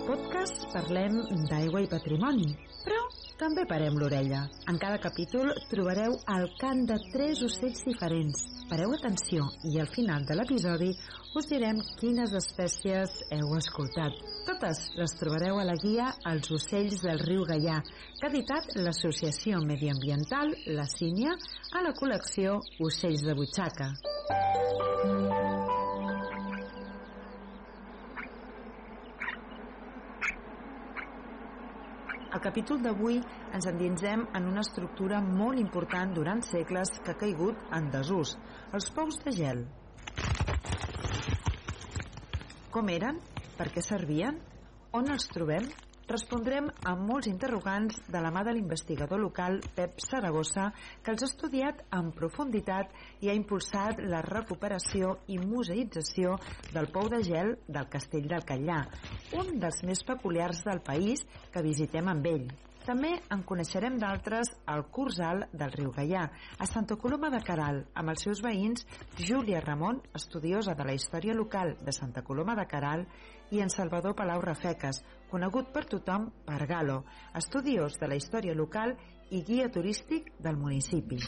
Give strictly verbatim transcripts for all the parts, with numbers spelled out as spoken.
podcast parlem d'aigua i patrimoni, però també parem l'orella. En cada capítol trobareu el cant de tres ocells diferents. Pareu atenció i al final de l'episodi us direm quines espècies heu escoltat. Totes les trobareu a la guia Els ocells del riu Gaià, que ha editat l'Associació Mediambiental La Sínia a la col·lecció Ocells de Butxaca. Al capítol d'avui ens endinsem en una estructura molt important durant segles que ha caigut en desús, els pous de gel. Com eren? Per què servien? On els trobem? Respondrem a molts interrogants de la mà de l'investigador local Pep Saragossa, que els ha estudiat en profunditat i ha impulsat la recuperació i museïtzació del pou de gel del Castell del Catllar, un dels més peculiars del país que visitem amb ell. També en coneixerem d'altres al curs alt del riu Gaià, a Santa Coloma de Queralt, amb els seus veïns Júlia Ramon, estudiosa de la història local de Santa Coloma de Queralt, i en Salvador Palau Rafecas, conegut per tothom per Galo, estudiós de la història local i guia turístic del municipi.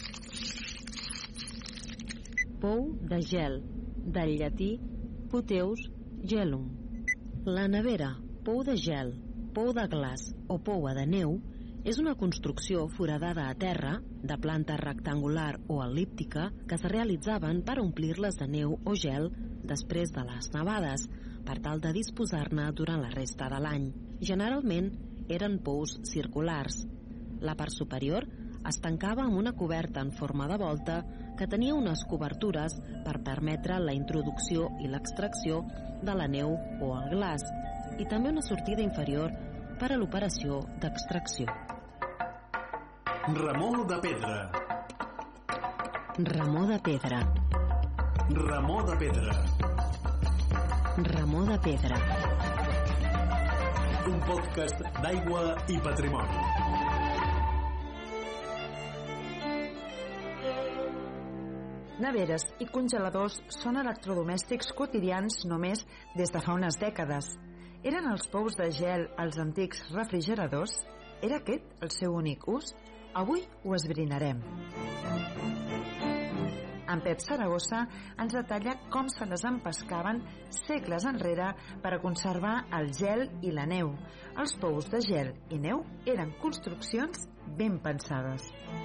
Pou de gel, del llatí puteus gelum. La nevera, pou de gel, pou de glaç o poua de neu és una construcció foradada a terra, de planta rectangular o el·líptica, que es realitzaven per omplir-les de neu o gel després de les nevades, per tal de disposar-ne durant la resta de l'any. Generalment eren pous circulars. La part superior es tancava amb una coberta en forma de volta que tenia unes cobertures per permetre la introducció i l'extracció de la neu o el glaç, i també una sortida inferior per a l'operació d'extracció. Ramó de Pedra. Ramó de Pedra. Ramó de Pedra. Ramó de Pedra. Un podcast d'aigua i patrimoni. Neveres i congeladors són electrodomèstics quotidians només des de fa unes dècades. Eren els pous de gel els antics refrigeradors? Era aquest el seu únic ús? Avui ho esbrinarem. En Pep Saragossa ens detalla com se les empescaven segles enrere per a conservar el gel i la neu. Els pous de gel i neu eren construccions ben pensades.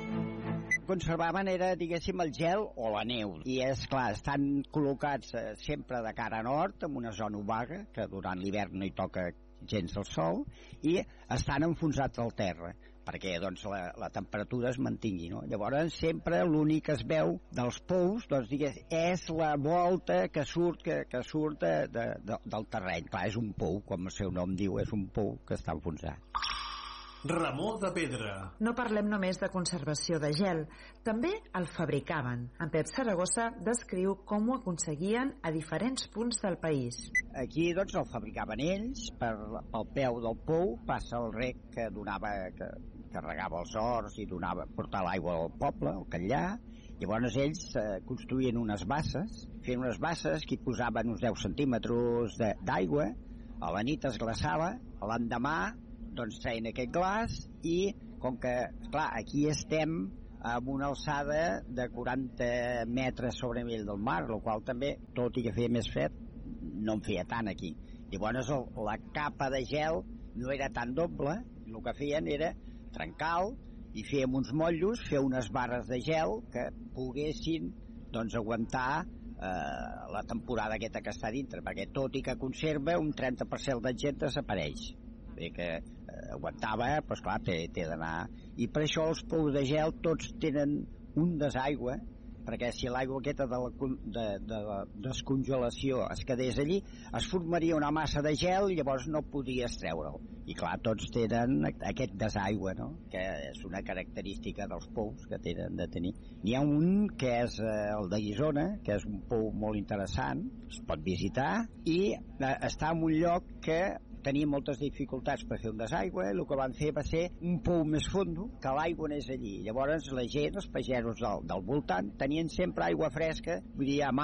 Conservaven era, diguéssim, el gel o la neu. I és clar, estan col·locats eh, sempre de cara a nord, en una zona obaga, que durant l'hivern no hi toca gens el sol, i estan enfonsats al terra, perquè doncs, la, la temperatura es mantingui. No? Llavors, sempre l'únic que es veu dels pous, doncs, digués, és la volta que surt, que, que surt de, de, de, del terreny. Clar, és un pou, com el seu nom diu, és un pou que està enfonsat. Ramó de Pedra. No parlem només de conservació de gel, també el fabricaven. En Pep Saragossa descriu com ho aconseguien a diferents punts del país. Aquí doncs el fabricaven ells, per, pel peu del pou passa el rec que donava, que, que regava els horts i donava, portar l'aigua al poble, al Catllar. Llavors ells eh, construïen unes basses, feien unes basses que hi posaven uns deu centímetres d'aigua, a la nit es glaçava, l'endemà doncs treien aquest glaç i com que, clar, aquí estem amb una alçada de quaranta metres sobre nivell del mar, el qual també, tot i que feia més fred, no en feia tant aquí. Llavors el, la capa de gel no era tan doble, el que feien era trencar-lo i fèiem uns motllos, fer unes barres de gel que poguessin doncs aguantar eh, la temporada aquesta que està dintre, perquè tot i que conserva un trenta per cent del gel desapareix. Bé que eh, aguantava, doncs clar, té, té d'anar. I per això els pous de gel tots tenen un desaigua, perquè si l'aigua aquesta de la, de, de la descongelació es quedés allí, es formaria una massa de gel i llavors no podies treure'l. I clar, tots tenen aquest desaigua, no? Que és una característica dels pous que tenen de tenir. N'hi ha un que és eh, el de Guissona, que és un pou molt interessant, es pot visitar, i eh, està en un lloc que tenia moltes dificultats per fer un desaigüe. El que van fer va ser un pou més fondo, que l'aigua anés allí. Llavors la gent, els pagesos del, del voltant, tenien sempre aigua fresca, vull dir, a mà,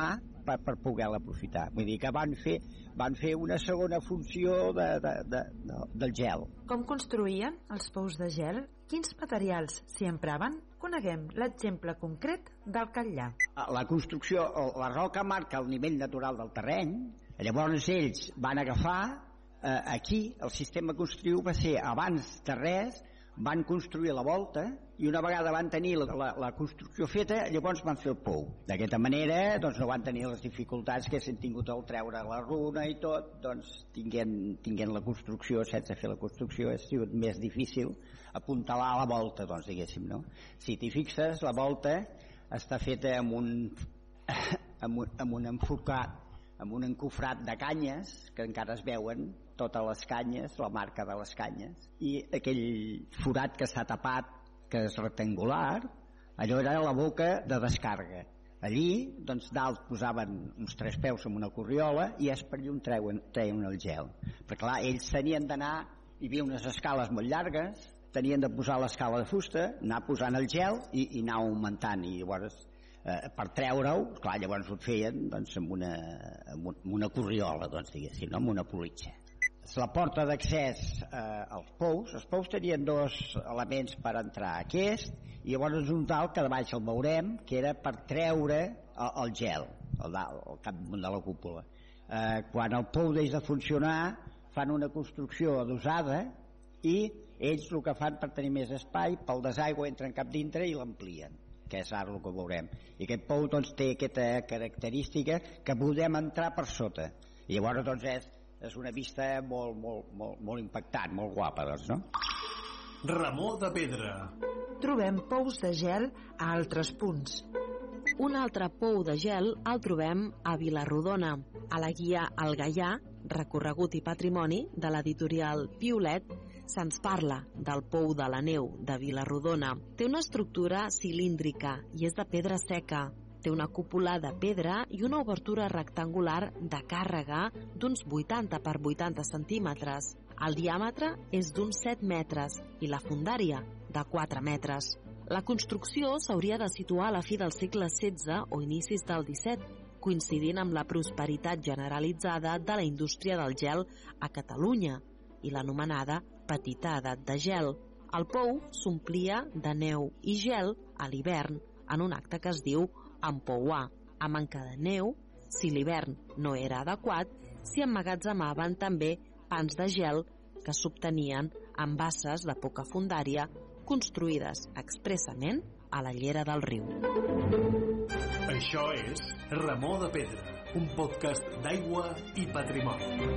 per, per poder-la aprofitar. Vull dir que van fer, van fer una segona funció de, de, de, de, del gel. Com construïen els pous de gel? Quins materials s'hi empraven? Coneguem l'exemple concret del Catllar. La construcció, la roca marca el nivell natural del terreny, llavors ells van agafar, eh, aquí el sistema constructiu va ser, abans de res, van construir la volta i una vegada van tenir la, la, la construcció feta, llavors van fer el pou. D'aquesta manera doncs, no van tenir les dificultats que s'han tingut al treure la runa i tot, doncs tinguent, tinguent la construcció, sense fer la construcció, ha sigut més difícil apuntalar la volta, doncs, diguéssim, no? Si t'hi fixes, la volta està feta amb un, amb un, amb un enfocat, amb un encofrat de canyes, que encara es veuen, totes les canyes, la marca de les canyes, i aquell forat que està tapat, que és rectangular, allò era la boca de descàrrega. Allí, doncs, dalt posaven uns tres peus amb una corriola i és per allà on treuen, treuen el gel. Però clar, ells tenien d'anar, hi havia unes escales molt llargues, tenien de posar l'escala de fusta, anar posant el gel i, i anar augmentant, i llavors eh, per treure-ho, clar, llavors ho feien doncs, amb, una, amb una corriola, doncs, diguéssim, no? Amb una politxa. La porta d'accés eh, als pous, els pous tenien dos elements per entrar, aquest, i llavors un tal que de baix el veurem, que era per treure el, el gel, el, el cap de la cúpula. Eh, quan el pou deixa de funcionar, fan una construcció adosada i ells el que fan per tenir més espai, pel desaigüe entren cap dintre i l'amplien, que és ara el que veurem. I aquest pou doncs, té aquesta característica que podem entrar per sota. I llavors doncs, és és una vista molt, molt, molt, molt impactant, molt guapa, doncs, no? Remor de pedra. Trobem pous de gel a altres punts. Un altre pou de gel el trobem a Vila-rodona. A la guia El Gaià, recorregut i patrimoni de l'editorial Piolet, se'ns parla del pou de la neu de Vila-rodona. Té una estructura cilíndrica i és de pedra seca. Té una cúpula de pedra i una obertura rectangular de càrrega d'uns vuitanta per vuitanta centímetres. El diàmetre és d'uns set metres i la fondària de quatre metres. La construcció s'hauria de situar a la fi del segle setze o inicis del disset, coincidint amb la prosperitat generalitzada de la indústria del gel a Catalunya i l'anomenada petita edat de gel. El pou s'omplia de neu i gel a l'hivern en un acte que es diu empouar. A manca de neu, si l'hivern no era adequat, s'hi emmagatzemaven també pans de gel que s'obtenien en basses de poca fondària construïdes expressament a la llera del riu. Això és Remor de Pedra, un podcast d'aigua i patrimoni.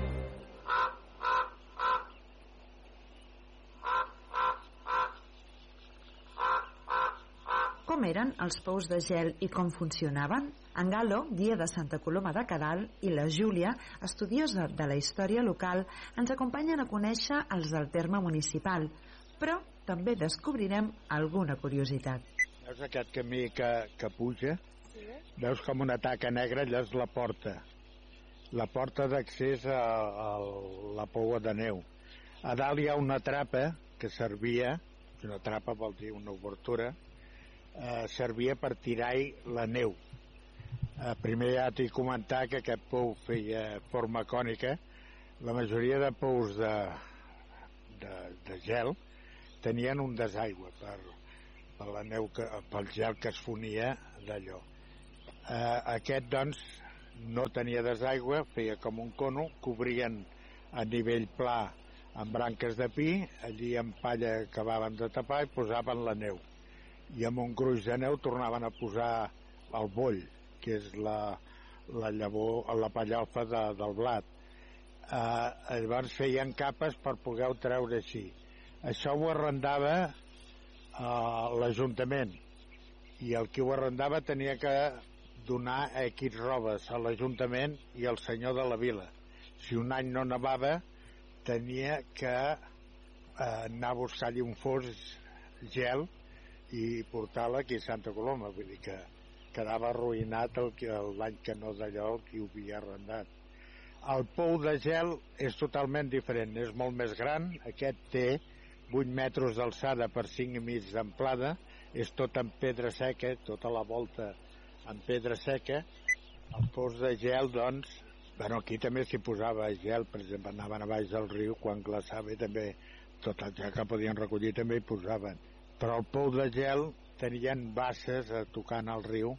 Com eren els pous de gel i com funcionaven? En Galo, guia de Santa Coloma de Queralt, i la Júlia, estudiosa de la història local, ens acompanyen a conèixer els del terme municipal, però també descobrirem alguna curiositat. Veus aquest camí que, que puja? Sí. Veus com una taca negra, allò és la porta. La porta d'accés a, a la poua de neu. A dalt hi ha una trapa que servia, una trapa vol dir una obertura, eh, servia per tirar-hi la neu. Eh, primer ja t'he comentat que aquest pou feia forma cònica. La majoria de pous de, de, de gel tenien un desaigüe per, per la neu que, pel gel que es fonia d'allò. Eh, aquest doncs no tenia desaigüe, feia com un cono, cobrien a nivell pla amb branques de pi, allí amb palla acabaven de tapar i posaven la neu, i amb un gruix de neu tornaven a posar el boll, que és la, la llavor, la pallofa de, del blat. Eh, llavors feien capes per poder-ho treure així. Això ho arrendava eh, l'Ajuntament, i el que ho arrendava tenia que donar equis robes a l'Ajuntament i al senyor de la vila. Si un any no nevava, tenia que eh, anar a buscar-li un fos gel i portar-la aquí a Santa Coloma, vull dir que quedava arruïnat l'any que no d'allò el que ho havia arrendat. El pou de gel és totalment diferent, és molt més gran, aquest té vuit metres d'alçada per cinc i mig d'amplada, és tot en pedra seca, tota la volta en pedra seca, El pous de gel, doncs, bueno, aquí també s'hi posava gel, per exemple, anaven a baix del riu, quan glaçava i també tot el gel que podien recollir també hi posaven. Però el pou de gel tenien basses a tocant al riu,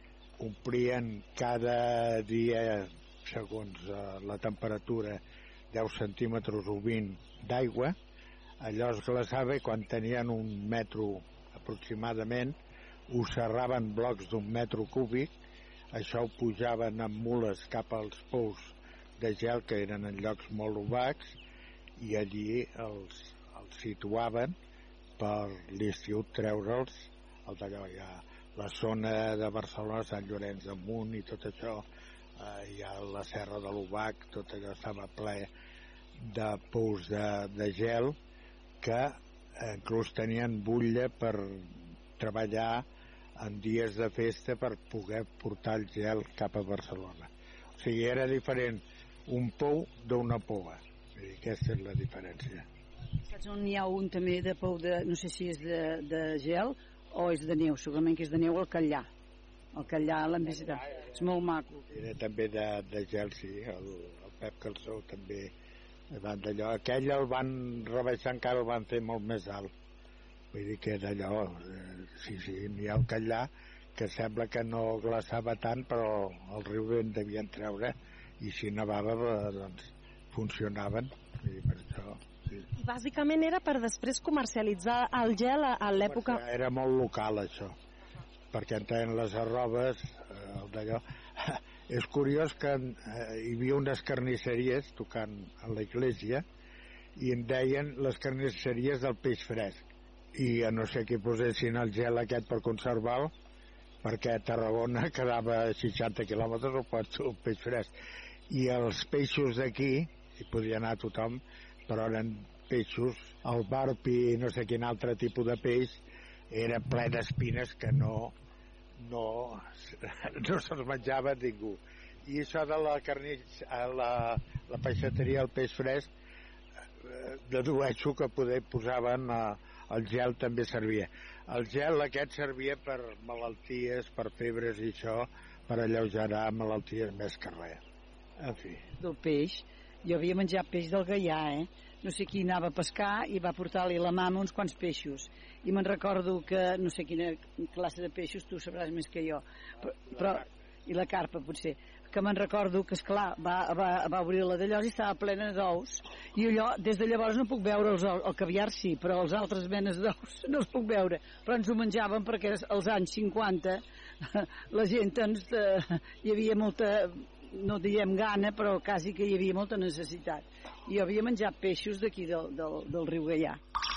omplien cada dia, segons eh, la temperatura, deu centímetres o vint d'aigua, allò es glaçava i quan tenien un metro aproximadament ho serraven blocs d'un metro cúbic, això ho pujaven amb mules cap als pous de gel que eren en llocs molt obacs i allí els, els situaven per l'estiu treure'ls el d'allò, ja, la zona de Barcelona, Sant Llorenç de Munt i tot això, eh, hi ha la Serra de l'Obac, tot allò estava ple de pous de, de gel que eh, inclús tenien butlla per treballar en dies de festa per poder portar el gel cap a Barcelona. O sigui, era diferent un pou d'una pova. I aquesta és la diferència. Saps on hi ha un també de pou de, no sé si és de, de gel o és de neu? Segurament que és de neu al Catllà. El Catllà l'hem visitat. És molt maco. Era també de, de gel, sí. El, el Pep Calçó també van d'allò. Aquell el van rebaixar, encara el van fer molt més alt. Vull dir que d'allò, eh, sí, sí, n'hi ha el Catllà, que sembla que no glaçava tant, però el riu en devien treure, i si nevava, doncs, funcionaven. Vull dir, per això, sí. I bàsicament era per després comercialitzar el gel a, a l'època... Era molt local, això, perquè en tenen les arrobes, eh, el d'allò... És curiós que eh, hi havia unes carnisseries tocant a l'església i en deien les carnisseries del peix fresc. I a no ser que posessin el gel aquest per conservar-lo, perquè a Tarragona quedava a seixanta quilòmetres o pot ser un peix fresc. I els peixos d'aquí, hi podia anar tothom, però eren peixos, el barpi, no sé quin altre tipus de peix, era ple d'espines que no, no, no se'ls menjava ningú. I això de la carnissa, la, la peixateria, el peix fresc, dedueixo que poder posaven a el gel també servia. El gel aquest servia per malalties, per febres i això, per alleugerar malalties més que res. En fi. Del peix, jo havia menjat peix del Gaià, eh? No sé qui anava a pescar i va portar-li la mama uns quants peixos. I me'n recordo que, no sé quina classe de peixos, tu sabràs més que jo, però, però i la carpa potser, que me'n recordo que, esclar, va, va, va obrir-la d'allò i estava plena d'ous, i allò, des de llavors no puc veure els, el caviar sí, però els altres menes d'ous no els puc veure, però ens ho menjàvem perquè als anys cinquanta la gent, doncs, eh, hi havia molta, no diem gana, però quasi que hi havia molta necessitat. I jo havia menjat peixos d'aquí del, del, del riu Gaià.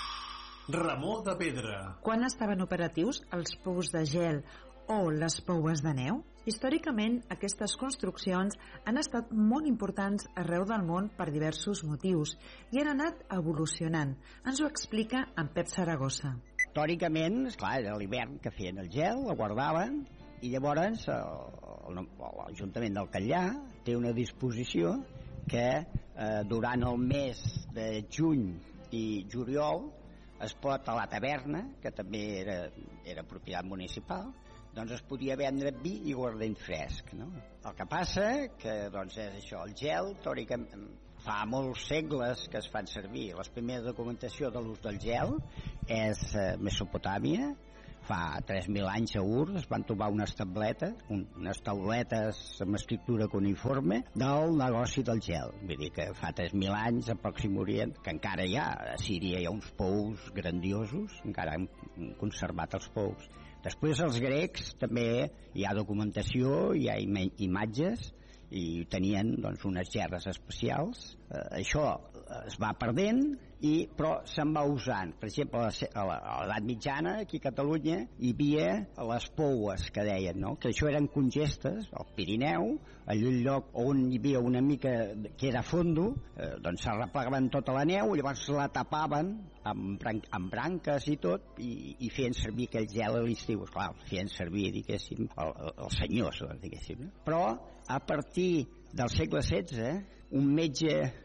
Ramó de Pedra. Quan estaven operatius els pous de gel o les poues de neu? Històricament, aquestes construccions han estat molt importants arreu del món per diversos motius i han anat evolucionant. Ens ho explica en Pep Saragossa. Històricament, esclar, era l'hivern que feien el gel, el guardaven, i llavors l'Ajuntament del Catllà té una disposició que eh, durant el mes de juny i juliol es pot a la taverna, que també era, era propietat municipal, doncs es podia vendre vi i guardent fresc, no? El que passa que doncs és això, el gel, teòricament, fa molts segles que es fan servir. La primera documentació de l'ús del gel és eh, Mesopotàmia. Fa tres mil anys a Ur es van trobar unes tabletes, un, unes tauletes amb escriptura cuneiforme del negoci del gel. Vull dir que fa tres mil anys a Pròxim Orient, que encara hi ha, a Síria hi ha uns pous grandiosos, encara han conservat els pous. Després els grecs també hi ha documentació, hi ha im imatges i tenien doncs, unes gerres especials. Eh, això es va perdent, i, però se'n va usant. Per exemple, a l'edat mitjana, aquí a Catalunya, hi havia les poues que deien, no? Que això eren congestes, al Pirineu, a un lloc on hi havia una mica que era fondo, eh, doncs s'arreplegaven tota la neu, llavors la tapaven amb, bran amb branques i tot, i, i feien servir aquell gel a l'estiu. Clar, feien servir, diguéssim, el, el, els senyors, diguéssim. No? Però a partir del segle setze, un metge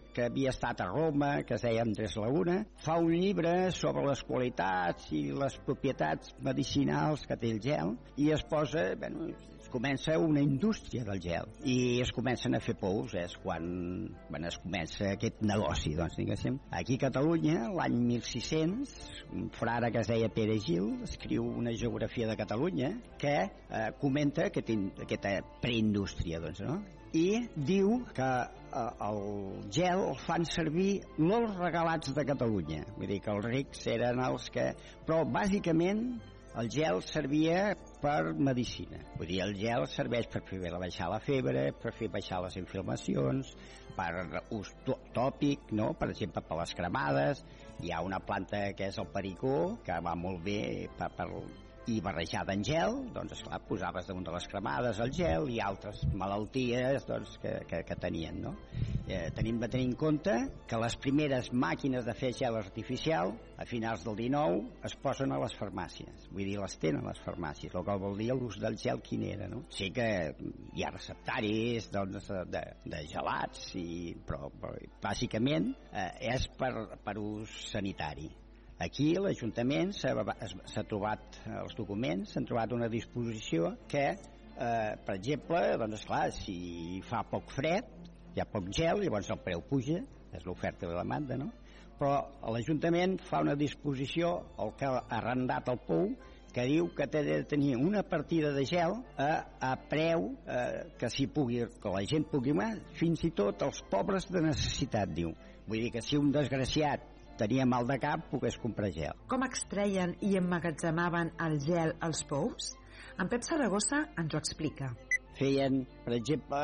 que havia estat a Roma, que es deia Andrés Laguna, fa un llibre sobre les qualitats i les propietats medicinals que té el gel i es posa, bueno, es comença una indústria del gel i es comencen a fer pous, és quan, quan es comença aquest negoci, doncs, diguéssim. Aquí a Catalunya, l'any mil sis-cents, un frare que es deia Pere Gil escriu una geografia de Catalunya que eh, comenta aquest, aquesta preindústria, doncs, no? I diu que eh, el gel el fan servir no els regalats de Catalunya, vull dir que els rics eren els que... Però bàsicament el gel servia per medicina, vull dir, el gel serveix per fer baixar la febre, per fer baixar les inflamacions, per ús tòpic, no? Per exemple, per les cremades. Hi ha una planta que és el pericó, que va molt bé per, per i barrejada en gel, doncs esclar, posaves damunt de les cremades el gel i altres malalties doncs, que, que, que tenien, no? Eh, tenim de tenir en compte que les primeres màquines de fer gel artificial a finals del dinou es posen a les farmàcies, vull dir, les tenen les farmàcies, el que vol dir l'ús del gel quin era, no? Sí que hi ha receptaris doncs, de, de gelats, i, però, però bàsicament eh, és per, per ús sanitari. Aquí l'Ajuntament s'ha trobat, els documents, s'han trobat una disposició que, eh, per exemple, doncs esclar, si fa poc fred, hi ha poc gel, llavors el preu puja, és l'oferta i la demanda, no? Però l'Ajuntament fa una disposició, el que ha arrendat el pou, que diu que té de tenir una partida de gel a, a preu eh, que, si pugui, que la gent pugui, fins i tot els pobres de necessitat, diu. Vull dir que si un desgraciat tenia mal de cap, pogués comprar gel. Com extreien i emmagatzemaven el gel als pous? En Pep Saragossa ens ho explica. Feien, per exemple,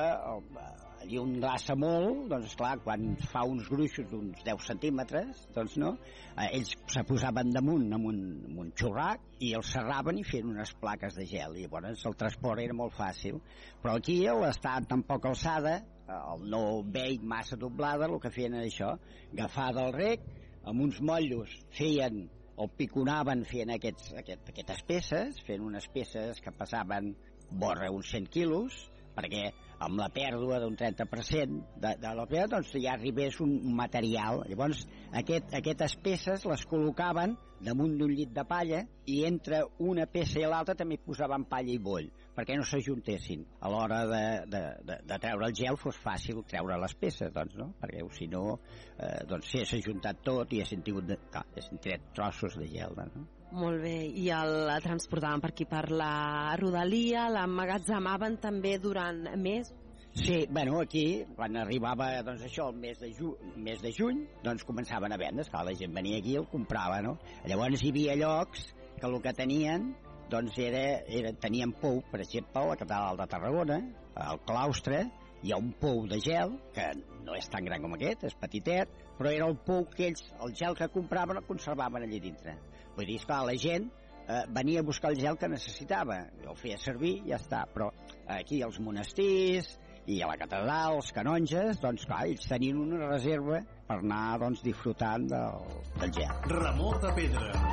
allí on glaça molt, doncs esclar, quan fa uns gruixos d'uns deu centímetres, doncs no, ells se posaven damunt amb un, amb un xurrac i els serraven i feien unes plaques de gel, i llavors el transport era molt fàcil. Però aquí, a l'estat tan poca alçada, el no vell massa doblada, el que feien era això, agafar del rec, amb uns motllos feien, o piconaven fent aquests, aquest, aquestes peces, fent unes peces que passaven vorra uns cent quilos, perquè amb la pèrdua d'un trenta per cent de, de la pèrdua, doncs ja arribés un material. Llavors, aquest, aquestes peces les col·locaven damunt d'un llit de palla i entre una peça i l'altra també posaven palla i boll, perquè no s'ajuntessin. A l'hora de, de, de, de treure el gel fos fàcil treure les peces, doncs, no? Perquè si no, eh, doncs s'ha ajuntat tot i s'han tret trossos de gel, no? Molt bé, i el transportaven per aquí per la rodalia, l'emmagatzemaven també durant més? Sí, bueno, aquí, quan arribava, doncs això, el mes de, ju mes de juny, doncs començaven a vendre, esclar, la gent venia aquí i el comprava, no? Llavors hi havia llocs que el que tenien, doncs era, era tenien pou, per exemple, a la catedral de Tarragona, al claustre, hi ha un pou de gel, que no és tan gran com aquest, és petitet, però era el pou que ells, el gel que compraven, el conservaven allà dintre. Vull dir, esclar, la gent eh, venia a buscar el gel que necessitava, el feia servir i ja està, però aquí als monestirs i a la catedral, els canonges, doncs clar, ells tenien una reserva per anar, doncs, disfrutant del, del gel. Remor de pedra.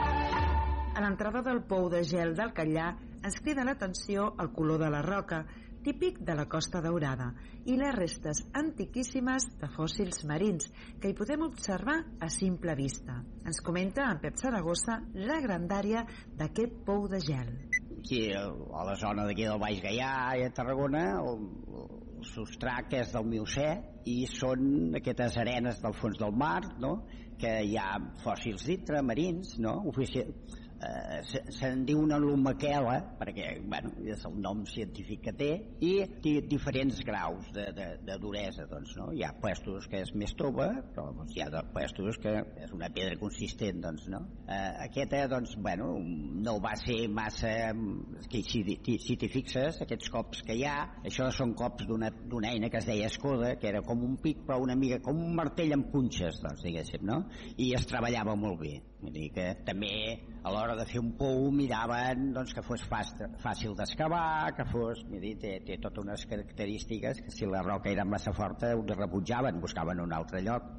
A l'entrada del pou de gel del Catllà ens crida l'atenció el color de la roca, típic de la Costa Daurada, i les restes antiquíssimes de fòssils marins que hi podem observar a simple vista. Ens comenta en Pep Saragossa la grandària d'aquest pou de gel. Aquí, a la zona d'aquí del Baix Gaià i a Tarragona, el, el substrat és del Miocè i són aquestes arenes del fons del mar, no?, que hi ha fòssils dintre, marins, no?, oficial. Eh, se'n diu una lumaquela perquè, bueno, és el nom científic que té, i té diferents graus de, de, de duresa, doncs, no? Hi ha puestos que és més tova, però doncs, hi ha puestos que és una pedra consistent, doncs, no? Eh, aquesta, doncs, bueno, no va ser massa... Que si, si t'hi fixes, aquests cops que hi ha, això són cops d'una eina que es deia escoda, que era com un pic, però una mica com un martell amb punxes, doncs, diguéssim, no? I es treballava molt bé. Vull dir que també a l'hora de fer un pou miraven, doncs, que fos fàcil d'excavar, que fos... Dir, té, té totes unes característiques que si la roca era massa forta ho rebutjaven, buscaven un altre lloc.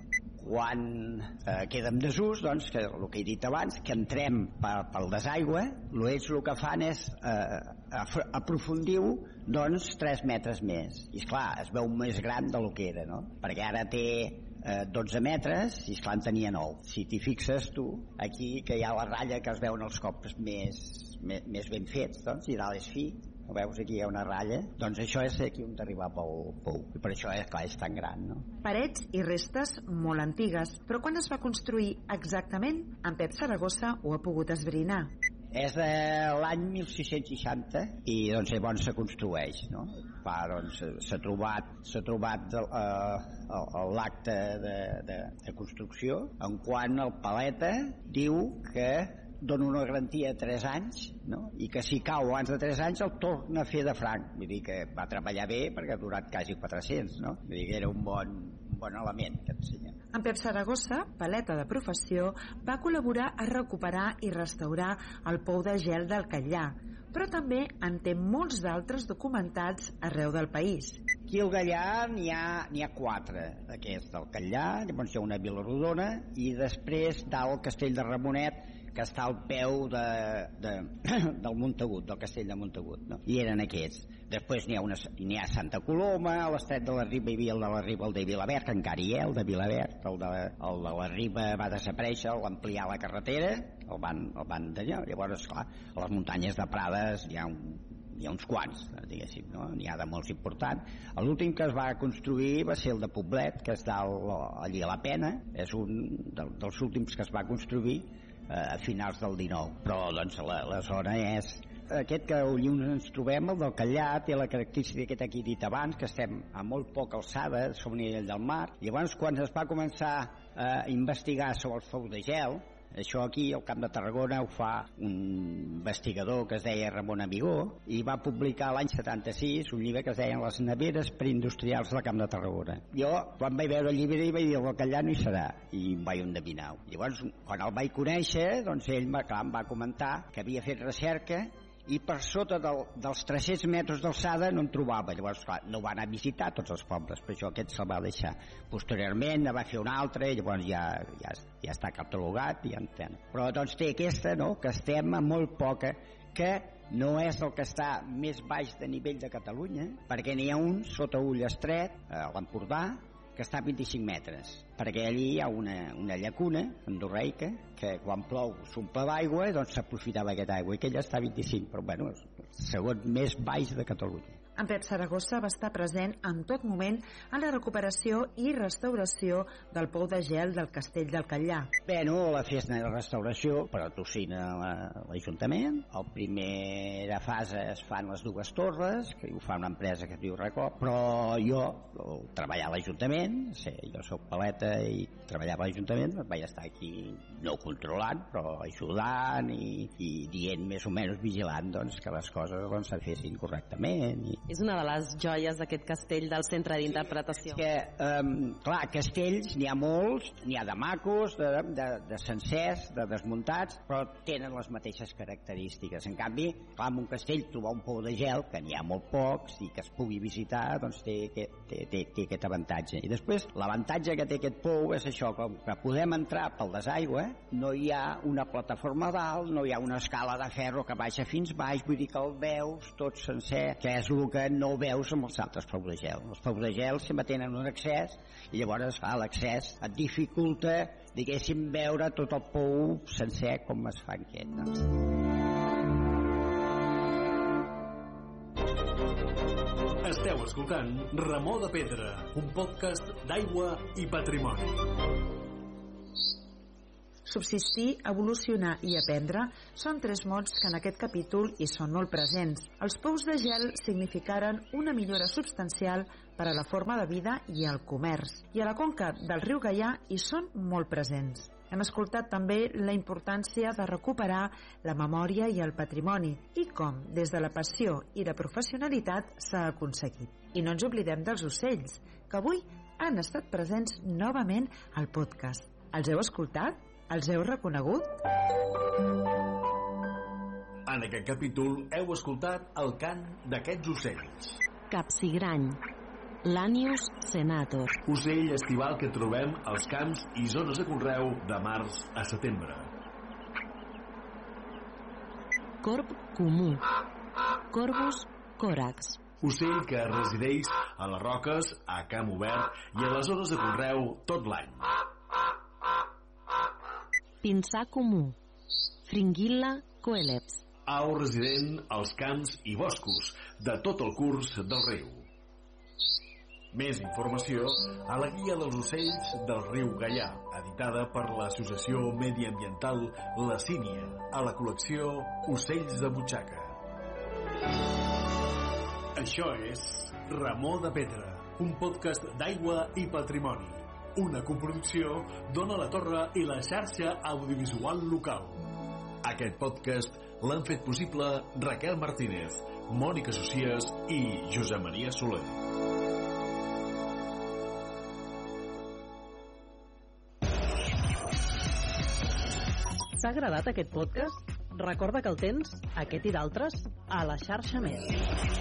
quan eh, queda en desús, doncs, que el que he dit abans, que entrem pel desaigüe, ells el que fan és eh, aprofundir-ho doncs tres metres més, i esclar, es veu més gran del que era, no? Perquè ara té eh, dotze metres i esclar en tenia nou. Si t'hi fixes tu, aquí que hi ha la ratlla que es veuen els cops més, més, més ben fets, doncs, i dalt és fi, ho veus, aquí hi ha una ratlla, doncs això és aquí on arribar pel pou, i per això és, clar, és tan gran, no? Parets i restes molt antigues, però quan es va construir exactament, en Pep Saragossa ho ha pogut esbrinar. És de l'any mil sis-cents seixanta i doncs llavors se construeix, no? Clar, doncs s'ha trobat, s'ha trobat eh, l'acte de, de, de construcció, en quan el paleta diu que dona una garantia de tres anys, no? I que si cau abans de tres anys el torna a fer de franc. Vull dir que va treballar bé perquè ha durat quasi quatre-cents, no? Vull dir que era un bon, un bon element que ensenya. En Pep Saragossa, paleta de professió, va col·laborar a recuperar i restaurar el pou de gel del Catllar, però també en té molts d'altres documentats arreu del país. Aquí al Catllar n'hi ha, n'hi ha quatre, aquest del Catllar, llavors hi ha una Vilarodona i després dalt el Castell de Ramonet, que està al peu de, de, del Montagut, del castell de Montagut, no? I eren aquests. Després n'hi ha, una, n'hi ha Santa Coloma, a l'estret de la Riba hi havia el de la Riba, el de Vilaverd, que encara hi ha, el de Vilaverd, el de, el de la Riba va desaparèixer, el va ampliar la carretera, el van, el van d'allà. Llavors, esclar, a les muntanyes de Prades hi ha un hi ha uns quants, diguéssim, no? N'hi ha de molts importants. L'últim que es va construir va ser el de Poblet, que està allí a la Pena, és un dels últims que es va construir a finals del dinou, però doncs la, la zona és aquest que allí ens trobem, el del Catllar, té la característica que aquí he dit abans, que estem a molt poca alçada sobre el nivell del mar. Llavors, quan es va començar a investigar sobre els pous de gel, això aquí al Camp de Tarragona ho fa un investigador que es deia Ramon Amigó i va publicar l'any setanta-sis un llibre que es deia Les neveres preindustrials del Camp de Tarragona. Jo, quan vaig veure el llibre, vaig dir el Catllar no hi serà, i em vaig endevinar. Llavors, quan el vaig conèixer, doncs ell clar, em va comentar que havia fet recerca i per sota del, dels tres-cents metres d'alçada no en trobava. Llavors, clar, no va anar a visitar tots els pobles, per això aquest se'l va deixar. Posteriorment ne va fer un altre, i llavors ja, ja, ja està catalogat, ja entén. Però doncs té aquesta, no?, que estem a molt poca, que no és el que està més baix de nivell de Catalunya, perquè n'hi ha un sota Ullestret, a l'Empordà, que està a vint-i-cinc metres, perquè allí hi ha una, una llacuna endorreica que quan plou s'omple d'aigua i doncs s'aprofitava aquesta aigua, i que ella està a vint-i-cinc, però bueno, és el segon més baix de Catalunya. En Pep Saragossa va estar present en tot moment en la recuperació i restauració del pou de gel del Castell del Catllar. Bueno, la festa de restauració patrocina l'Ajuntament. La primera fase es fan les dues torres, que ho fa una empresa que es diu Recop, però jo treballar a l'Ajuntament, sí, jo soc paleta i treballava a l'Ajuntament, vaig estar aquí no controlant, però ajudant i, i dient més o menys vigilant doncs, que les coses doncs, se fessin correctament. I... És una de les joies d'aquest castell del centre d'interpretació. Que, um, clar, castells n'hi ha molts, n'hi ha de macos, de, de, de sencers, de desmuntats, però tenen les mateixes característiques. En canvi, clar, en un castell trobar un pou de gel, que n'hi ha molt pocs i que es pugui visitar, doncs té, té, té, té aquest avantatge. I després, l'avantatge que té aquest pou és això, com que podem entrar pel desaigüe, no hi ha una plataforma dalt, no hi ha una escala de ferro que baixa fins baix, vull dir que el veus tot sencer, que és el que no veus amb els altres pous de gel. Els pous de gel sempre tenen un accés i llavors fa l'accés et dificulta, diguéssim, veure tot el pou sencer com es fa aquest. Doncs. Esteu escoltant Remor de Pedra, un podcast d'aigua i patrimoni. Subsistir, evolucionar i aprendre són tres mots que en aquest capítol hi són molt presents. Els pous de gel significaren una millora substancial per a la forma de vida i el comerç. I a la conca del riu Gaià hi són molt presents. Hem escoltat també la importància de recuperar la memòria i el patrimoni i com, des de la passió i la professionalitat, s'ha aconseguit. I no ens oblidem dels ocells, que avui han estat presents novament al podcast. Els heu escoltat? Els heu reconegut? En aquest capítol heu escoltat el cant d'aquests ocells. Capsigrany, Lanius senator. Ocell estival que trobem als camps i zones de conreu de març a setembre. Corb comú. Corvus corax. Ocell que resideix a les roques, a camp obert i a les zones de conreu tot l'any. Pinsà comú. Fringilla coeleps. Au resident als camps i boscos de tot el curs del riu. Més informació a la Guia dels ocells del riu Gaià, editada per l'Associació Mediambiental La Sínia, a la col·lecció Ocells de Butxaca. Això és Remor de Pedra, un podcast d'aigua i patrimoni, una coproducció d'Ona la Torre i la xarxa audiovisual local. Aquest podcast l'han fet possible Raquel Martínez, Mònica Socias i Josep Maria Soler. T'ha agradat aquest podcast? Recorda que el tens, aquest i d'altres, a la xarxa Més.